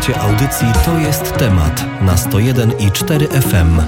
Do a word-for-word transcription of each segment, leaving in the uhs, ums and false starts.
Słuchacie audycji To jest temat na sto jeden i cztery F M.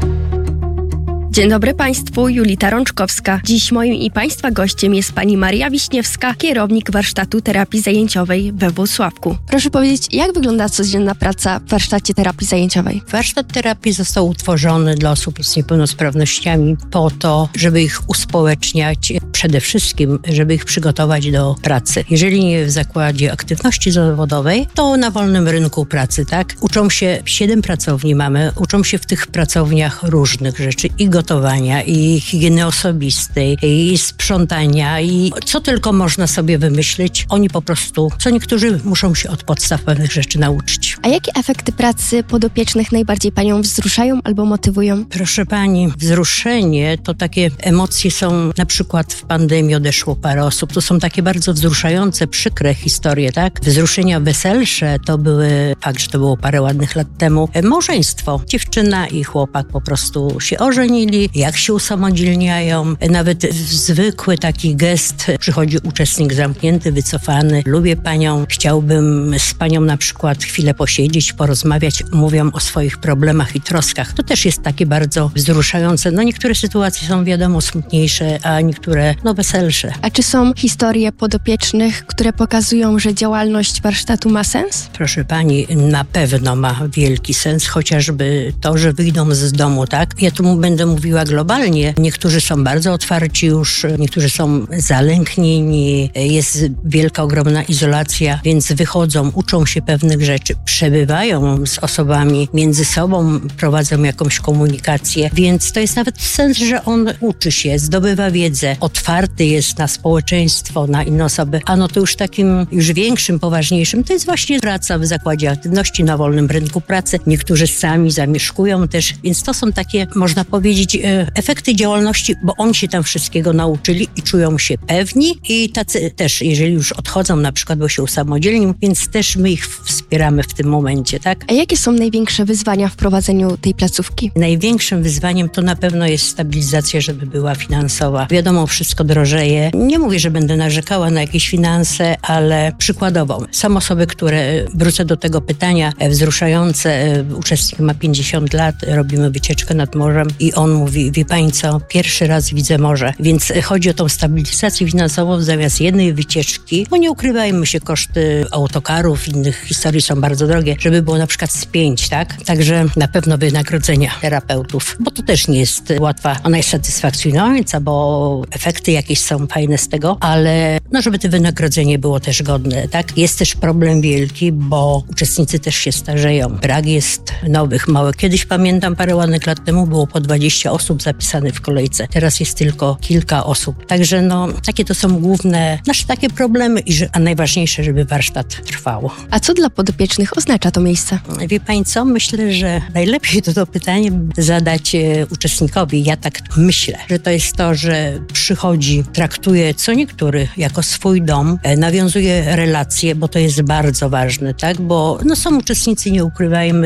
Dzień dobry Państwu, Julita Rączkowska. Dziś moim i Państwa gościem jest pani Maria Wiśniewska, kierownik warsztatu terapii zajęciowej we Włocławku. Proszę powiedzieć, jak wygląda codzienna praca w warsztacie terapii zajęciowej? Warsztat terapii został utworzony dla osób z niepełnosprawnościami po to, żeby ich uspołeczniać, przede wszystkim, żeby ich przygotować do pracy. Jeżeli nie w zakładzie aktywności zawodowej, to na wolnym rynku pracy, tak? Uczą się, siedem pracowni mamy, uczą się w tych pracowniach różnych rzeczy i gotowania, i higieny osobistej, i sprzątania, i co tylko można sobie wymyślić. Oni po prostu, co niektórzy muszą się od podstaw pewnych rzeczy nauczyć. A jakie efekty pracy podopiecznych najbardziej Panią wzruszają albo motywują? Proszę Pani, wzruszenie to takie emocje są, na przykład w pandemii odeszło parę osób, to są takie bardzo wzruszające, przykre historie, tak? Wzruszenia weselsze to były, fakt, że to było parę ładnych lat temu, małżeństwo. Dziewczyna i chłopak po prostu się ożenili, jak się usamodzielniają. Nawet zwykły taki gest, przychodzi uczestnik zamknięty, wycofany, lubię Panią, chciałbym z Panią na przykład chwilę posiedzieć, porozmawiać, mówią o swoich problemach i troskach. To też jest takie bardzo wzruszające. No niektóre sytuacje są wiadomo smutniejsze, a niektóre no weselsze. A czy są historie podopiecznych, które pokazują, że działalność warsztatu ma sens? Proszę Pani, na pewno ma wielki sens, chociażby to, że wyjdą z domu, tak? Ja tu będę mówiła globalnie. Niektórzy są bardzo otwarci już, niektórzy są zalęknieni, jest wielka, ogromna izolacja, więc wychodzą, uczą się pewnych rzeczy, przebywają z osobami między sobą, prowadzą jakąś komunikację, więc to jest nawet sens, że on uczy się, zdobywa wiedzę, otwarty jest na społeczeństwo, na inne osoby, a no to już takim już większym, poważniejszym, to jest właśnie praca w zakładzie aktywności, na wolnym rynku pracy. Niektórzy sami zamieszkują też, więc to są takie, można powiedzieć, efekty działalności, bo oni się tam wszystkiego nauczyli i czują się pewni i tacy też, jeżeli już odchodzą na przykład, bo się usamodzielnią, więc też my ich wspieramy w tym momencie, tak? A jakie są największe wyzwania w prowadzeniu tej placówki? Największym wyzwaniem to na pewno jest stabilizacja, żeby była finansowa. Wiadomo, wszystko drożeje. Nie mówię, że będę narzekała na jakieś finanse, ale przykładowo są osoby, które, wrócę do tego pytania, wzruszające, uczestnik ma pięćdziesiąt lat, robimy wycieczkę nad morzem i on mówi, wie Pani co, pierwszy raz widzę morze, więc chodzi o tą stabilizację finansową zamiast jednej wycieczki, bo nie ukrywajmy się, koszty autokarów, innych historii są bardzo drogie, żeby było na przykład z pięć, tak? Także na pewno wynagrodzenia terapeutów, bo to też nie jest łatwa, ona jest satysfakcjonująca, bo efekty jakieś są fajne z tego, ale no żeby to wynagrodzenie było też godne, tak? Jest też problem wielki, bo uczestnicy też się starzeją, brak jest nowych, małe. Kiedyś pamiętam, parę ładnych lat temu było po dwadzieścia osób zapisanych w kolejce. Teraz jest tylko kilka osób. Także no, takie to są główne nasze takie problemy, i że, a najważniejsze, żeby warsztat trwał. A co dla podopiecznych oznacza to miejsce? Wie Pani co? Myślę, że najlepiej to, to pytanie zadać e, uczestnikowi. Ja tak myślę, że to jest to, że przychodzi, traktuje co niektóry jako swój dom, e, nawiązuje relacje, bo to jest bardzo ważne, tak? Bo no, są uczestnicy, nie ukrywajmy,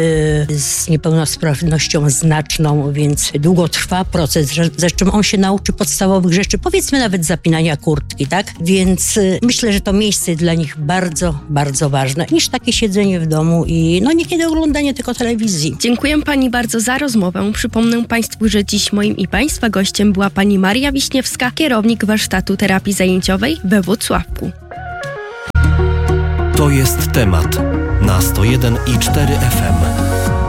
z niepełnosprawnością znaczną, więc długo trwa proces, zresztą on się nauczy podstawowych rzeczy, powiedzmy nawet zapinania kurtki, tak? Więc y, myślę, że to miejsce jest dla nich bardzo, bardzo ważne, niż takie siedzenie w domu i no niekiedy oglądanie tylko telewizji. Dziękuję Pani bardzo za rozmowę. Przypomnę Państwu, że dziś moim i Państwa gościem była Pani Maria Wiśniewska, kierownik warsztatu terapii zajęciowej we Włocławku. To jest temat na sto jeden i cztery F M.